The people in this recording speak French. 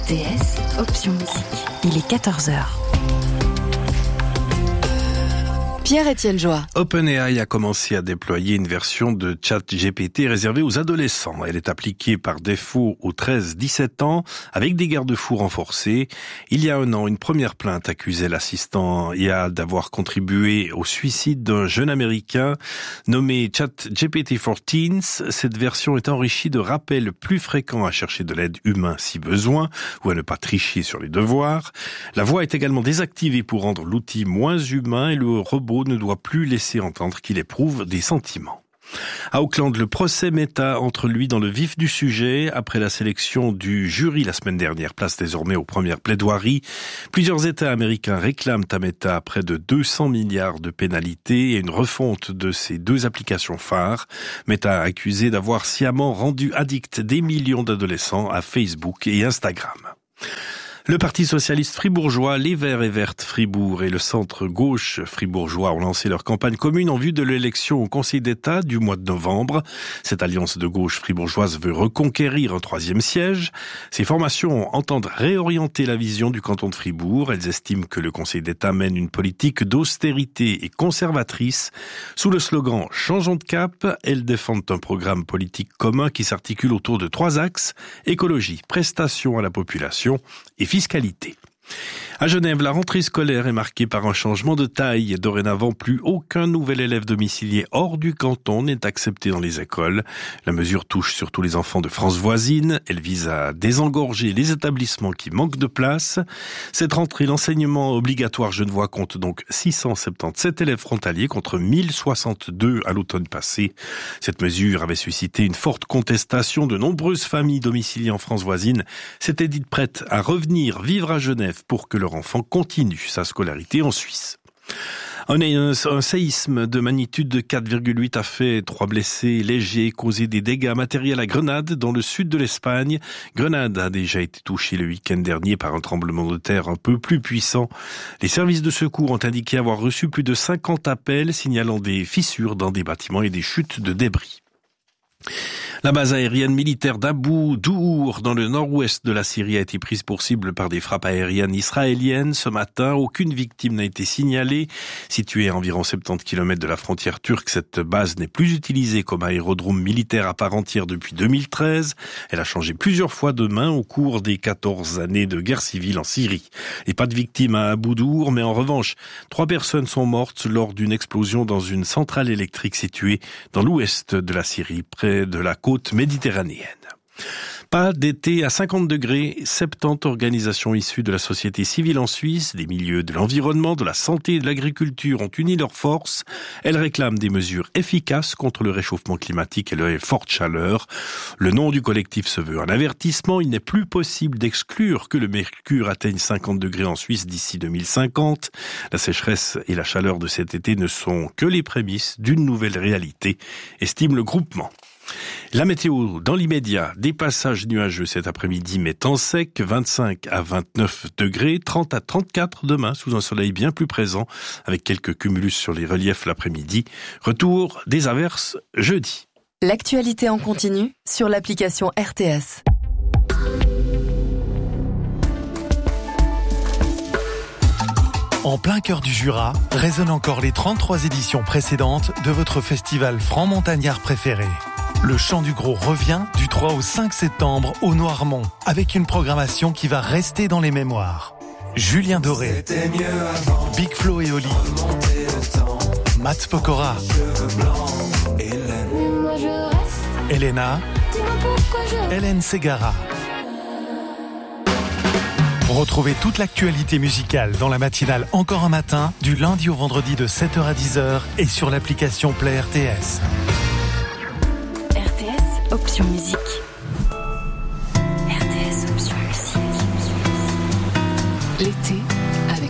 RTS, option musique. Il est 14h. Pierre-Étienne Joie. OpenAI a commencé à déployer une version de ChatGPT réservée aux adolescents. Elle est appliquée par défaut aux 13-17 ans avec des garde-fous renforcés. Il y a un an, une première plainte accusait l'assistant IA d'avoir contribué au suicide d'un jeune américain nommé ChatGPT for Teens. Cette version est enrichie de rappels plus fréquents à chercher de l'aide humaine si besoin ou à ne pas tricher sur les devoirs. La voix est également désactivée pour rendre l'outil moins humain et le robot ne doit plus laisser entendre qu'il éprouve des sentiments. À Auckland, le procès Meta entre lui dans le vif du sujet. Après la sélection du jury la semaine dernière, place désormais aux premières plaidoiries. Plusieurs États américains réclament à Meta près de 200 milliards de pénalités et une refonte de ses deux applications phares. Meta accusé d'avoir sciemment rendu addict des millions d'adolescents à Facebook et Instagram. Le Parti socialiste fribourgeois, les Verts et Vertes Fribourg et le centre-gauche fribourgeois ont lancé leur campagne commune en vue de l'élection au Conseil d'État du mois de novembre. Cette alliance de gauche fribourgeoise veut reconquérir un troisième siège. Ces formations entendent réorienter la vision du canton de Fribourg. Elles estiment que le Conseil d'État mène une politique d'austérité et conservatrice. Sous le slogan « Changeons de cap », elles défendent un programme politique commun qui s'articule autour de 3 axes : écologie, prestations à la population et fiscalité. À Genève, la rentrée scolaire est marquée par un changement de taille. Dorénavant, plus aucun nouvel élève domicilié hors du canton n'est accepté dans les écoles. La mesure touche surtout les enfants de France voisine. Elle vise à désengorger les établissements qui manquent de place. Cette rentrée, l'enseignement obligatoire genevois compte donc 677 élèves frontaliers contre 1062 à l'automne passé. Cette mesure avait suscité une forte contestation. De nombreuses familles domiciliées en France voisine s'étaient dites prêtes à revenir vivre à Genève pour que leur enfant continue sa scolarité en Suisse. Un séisme de magnitude de 4,8 a fait 3 blessés légers, causé des dégâts matériels à Grenade, dans le sud de l'Espagne. Grenade a déjà été touchée le week-end dernier par un tremblement de terre un peu plus puissant. Les services de secours ont indiqué avoir reçu plus de 50 appels signalant des fissures dans des bâtiments et des chutes de débris. La base aérienne militaire d'Abu Douhour dans le nord-ouest de la Syrie a été prise pour cible par des frappes aériennes israéliennes ce matin. Aucune victime n'a été signalée. Située à environ 70 km de la frontière turque, cette base n'est plus utilisée comme aérodrome militaire à part entière depuis 2013. Elle a changé plusieurs fois de main au cours des 14 années de guerre civile en Syrie. Et pas de victimes à Abu Douhour, mais en revanche, 3 personnes sont mortes lors d'une explosion dans une centrale électrique située dans l'ouest de la Syrie, près de la côte méditerranéenne. Pas d'été à 50 degrés, 70 organisations issues de la société civile en Suisse, des milieux de l'environnement, de la santé et de l'agriculture ont uni leurs forces. Elles réclament des mesures efficaces contre le réchauffement climatique et les fortes chaleurs. Le nom du collectif se veut un avertissement. Il n'est plus possible d'exclure que le mercure atteigne 50 degrés en Suisse d'ici 2050. La sécheresse et la chaleur de cet été ne sont que les prémices d'une nouvelle réalité, estime le groupement. La météo, dans l'immédiat, des passages nuageux cet après-midi, mais temps sec, 25 à 29 degrés, 30 à 34 demain, sous un soleil bien plus présent, avec quelques cumulus sur les reliefs l'après-midi. Retour des averses jeudi. L'actualité en continu sur l'application RTS. En plein cœur du Jura, résonnent encore les 33 éditions précédentes de votre festival franc-montagnard préféré. Le Chant du Gros revient du 3 au 5 septembre au Noirmont, avec une programmation qui va rester dans les mémoires. Julien Doré, Big Flo et Oli, Matt Pokora, Elena, Hélène Ségara. Retrouvez toute l'actualité musicale dans la matinale Encore un matin, du lundi au vendredi de 7h à 10h et sur l'application Play RTS. RTS, option musique.